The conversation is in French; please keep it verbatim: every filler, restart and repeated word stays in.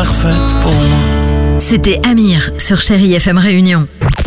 parfaite pour moi. C'était Amir sur Chérie F M Réunion.